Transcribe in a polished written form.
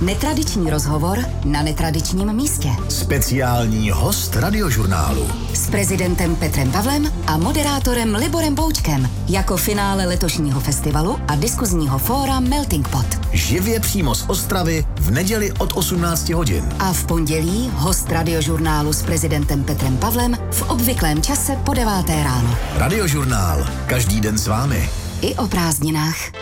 Netradiční rozhovor na netradičním místě. Speciální host Radiožurnálu. S prezidentem Petrem Pavlem a moderátorem Liborem Boučkem jako finále letošního festivalu a diskuzního fóra Melting Pot. Živě přímo z Ostravy v neděli od 18 hodin. A v pondělí host Radiožurnálu s prezidentem Petrem Pavlem v obvyklém čase po 9. ráno. Radiožurnál. Každý den s vámi. I o prázdninách.